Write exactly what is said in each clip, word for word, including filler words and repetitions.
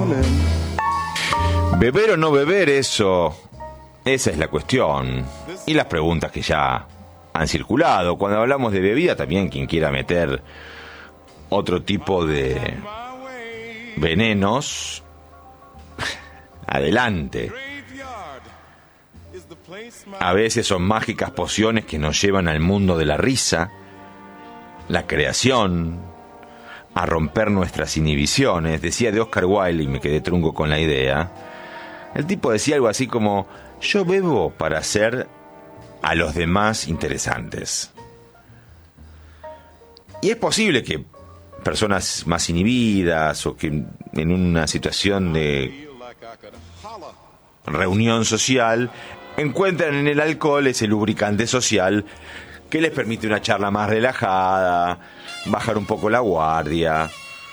Beber o no beber, eso, esa es la cuestión. Y las preguntas que ya han circulado. Cuando hablamos de bebida, también quien quiera meter otro tipo de venenos, adelante. A veces son mágicas pociones que nos llevan al mundo de la risa, la creación, a romper nuestras inhibiciones. Decía de Oscar Wilde, y me quedé trunco con la idea. El tipo decía algo así como: yo bebo para hacer a los demás interesantes. Y es posible que personas más inhibidas o que en una situación de reunión social encuentran en el alcohol ese lubricante social que les permite una charla más relajada, bajar un poco la guardia.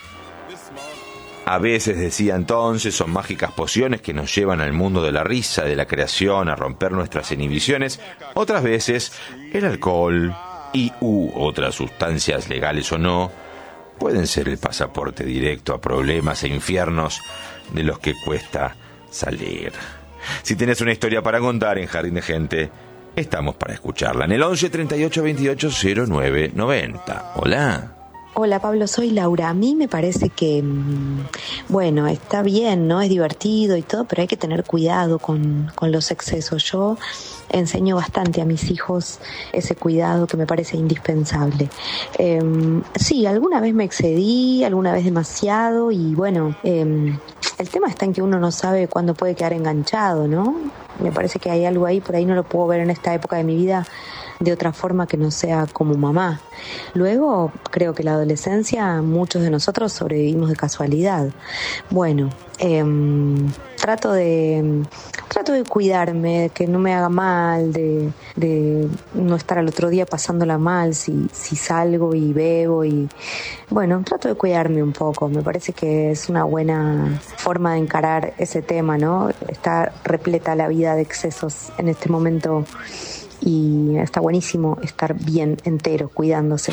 A veces, decía entonces, son mágicas pociones que nos llevan al mundo de la risa, de la creación, a romper nuestras inhibiciones. Otras veces, el alcohol y u otras sustancias, legales o no, pueden ser el pasaporte directo a problemas e infiernos de los que cuesta salir. Si tenés una historia para contar en Jardín de Gente, estamos para escucharla en el once treinta y ocho veintiocho cero nueve noventa. Hola. Hola Pablo, soy Laura. A mí me parece que, bueno, está bien, ¿no? Es divertido y todo, pero hay que tener cuidado con, con los excesos. Yo enseño bastante a mis hijos ese cuidado que me parece indispensable. Eh, sí, alguna vez me excedí, alguna vez demasiado y bueno, eh, el tema está en que uno no sabe cuándo puede quedar enganchado, ¿no? Me parece que hay algo ahí, por ahí no lo puedo ver en esta época de mi vida de otra forma que no sea como mamá. Luego, creo que la adolescencia, muchos de nosotros sobrevivimos de casualidad. Bueno, eh, trato de trato de cuidarme, de que no me haga mal, de, de no estar al otro día pasándola mal si, si salgo y bebo y bueno, trato de cuidarme un poco. Me parece que es una buena forma de encarar ese tema, ¿no? Está repleta la vida de excesos en este momento. Y está buenísimo estar bien entero, cuidándose.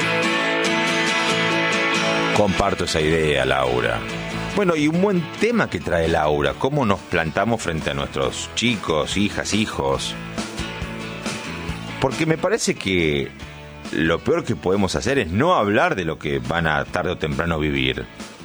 Comparto esa idea, Laura. Bueno, y un buen tema que trae Laura: cómo nos plantamos frente a nuestros chicos, hijas, hijos. Porque me parece que lo peor que podemos hacer es no hablar de lo que van a tarde o temprano vivir.